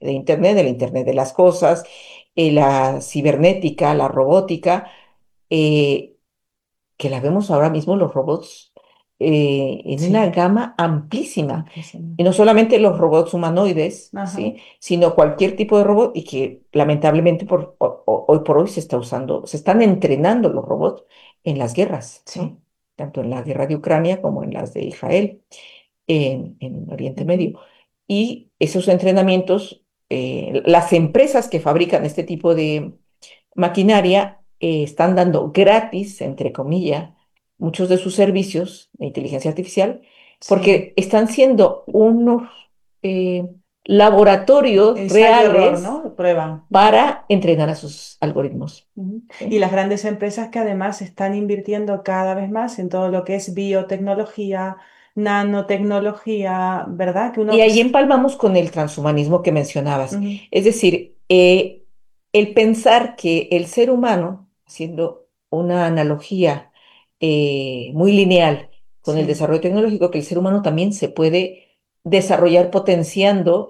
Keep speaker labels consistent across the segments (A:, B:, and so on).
A: de Internet, del Internet de las cosas, la cibernética, la robótica, eh, que la vemos ahora mismo los robots en una
B: Sí,
A: gama amplísima.
B: muchísimo.
A: Y no solamente los robots humanoides,
B: Ajá,
A: ¿sí? Sino cualquier tipo de robot y que lamentablemente hoy por hoy se está usando, se están entrenando los robots en las guerras,
B: sí.
A: ¿no? Tanto en la guerra de Ucrania como en las de Israel, en Oriente
B: Ujú.
A: Medio. Y esos entrenamientos, las empresas que fabrican este tipo de maquinaria están dando gratis, entre comillas, muchos de sus servicios de inteligencia artificial,
B: Sí.
A: porque están siendo unos eh, laboratorios
B: Ensayo-error,
A: reales
B: ¿no? Prueban. Ujú,
A: para entrenar a sus algoritmos.
B: ujú. Y
A: ¿Sí?
B: las grandes empresas que además están invirtiendo cada vez más en todo lo que es biotecnología, nanotecnología, ¿verdad? Que
A: Y
B: uno...
A: ahí empalmamos con el transhumanismo que mencionabas.
B: Ujú,
A: Es decir, el pensar que el ser humano, haciendo una analogía muy lineal con el
B: sí,
A: desarrollo tecnológico, que el ser humano también se puede desarrollar potenciando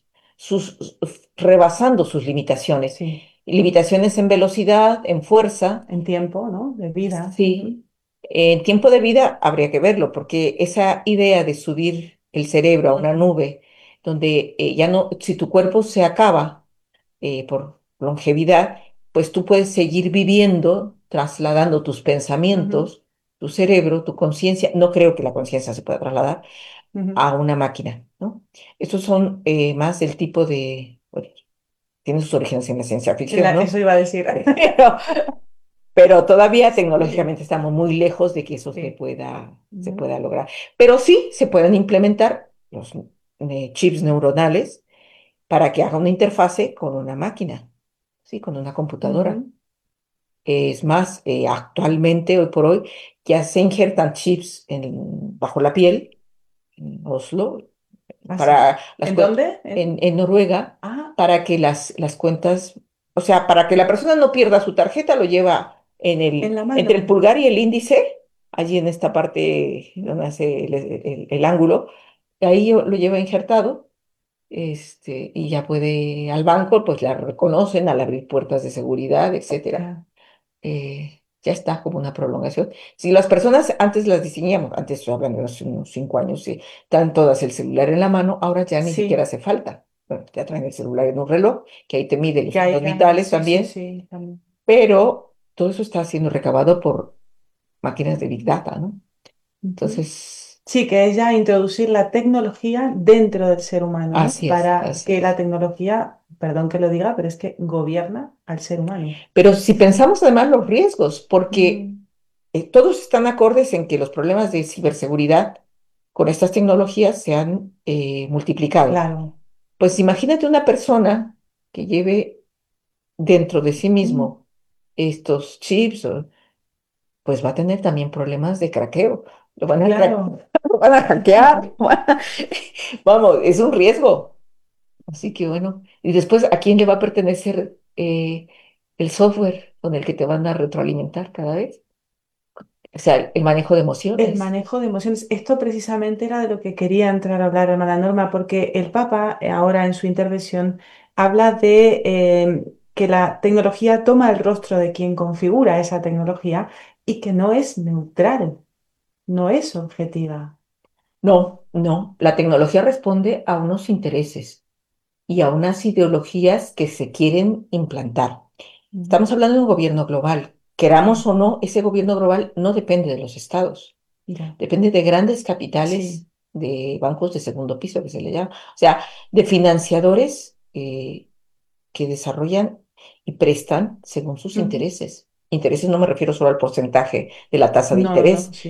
A: rebasando sus limitaciones.
B: sí.
A: Limitaciones en velocidad, en fuerza.
B: En tiempo, ¿no? De vida. Ujú,
A: Sí, en tiempo de vida habría que verlo, porque esa idea de subir el cerebro a una
B: ujú,
A: nube, donde ya no, si tu cuerpo se acaba por longevidad, pues tú puedes seguir viviendo, trasladando tus
B: ujú,
A: pensamientos, tu cerebro, tu conciencia. No creo que la conciencia se pueda trasladar
B: ujú.
A: a una máquina, ¿no? Estos son más del tipo de, bueno, tienen sus orígenes en la ciencia ficción,
B: Eso
A: ¿no?
B: iba a decir.
A: Pero pero todavía
B: Sí,
A: tecnológicamente estamos muy lejos de que eso
B: sí.
A: se
B: Ujú,
A: pueda lograr. Pero sí se pueden implementar los chips neuronales para que haga una interfase con una máquina, sí, con una computadora.
B: ujú.
A: Es más, actualmente, hoy por hoy, ya se injertan chips bajo la piel, en Oslo,
B: Ah, sí.
A: para
B: ¿En dónde?
A: en Noruega,
B: Ah,
A: para que las cuentas, o sea, para que la persona no pierda su tarjeta, lo lleva
B: en la
A: entre el
B: mano.
A: pulgar y el índice, allí en esta parte donde hace el ángulo, ahí lo lleva injertado, y ya puede al banco, pues la reconocen al abrir puertas de seguridad, etcétera.
B: Ya.
A: Ya está como una prolongación. Si las personas antes las diseñamos, antes estoy hablando de hace unos 5 años, sí, están todas el celular en la mano, ahora ya ni siquiera
B: Sí,
A: hace falta. Bueno, ya traen el celular en un reloj, que ahí te mide los
B: que hay
A: signos
B: cámaras.
A: vitales
B: Sí, sí,
A: también,
B: sí. También.
A: pero todo eso está siendo recabado por máquinas de Big Data, ¿no?
B: Ujú.
A: Entonces,
B: Sí, que es ya introducir la tecnología dentro del ser humano, ¿no?
A: así es,
B: Para
A: así
B: que la
A: es.
B: tecnología, perdón que lo diga, pero es que gobierna al ser humano.
A: Pero si pensamos además los riesgos, porque
B: Mm,
A: todos están acordes en que los problemas de ciberseguridad con estas tecnologías se han multiplicado.
B: claro.
A: Pues imagínate una persona que lleve dentro de sí
B: Mm,
A: mismo estos chips, pues va a tener también problemas de craqueo.
B: claro.
A: Lo van a hackear. Vamos, es un riesgo. Así que bueno, y después, ¿a quién le va a pertenecer el software con el que te van a retroalimentar cada vez? O sea, el manejo de
B: El
A: emociones.
B: manejo de emociones. Esto precisamente era de lo que quería entrar a hablar, hermana Norma, porque el Papa, ahora en su intervención, habla de que la tecnología toma el rostro de quien configura esa tecnología y que no es neutral, no es objetiva.
A: No, no, la tecnología responde a unos intereses y a unas ideologías que se quieren implantar.
B: Ujú.
A: Estamos hablando de un gobierno global. Queramos
B: Sí,
A: o no, ese gobierno global no depende de los estados,
B: ya.
A: depende de grandes
B: Sí.
A: capitales, de bancos de segundo piso que se le llama, o sea, de financiadores que desarrollan y prestan según sus
B: Ujú.
A: intereses. Intereses no me refiero solo al porcentaje de la tasa de
B: No, no, no.
A: interés,
B: Sí.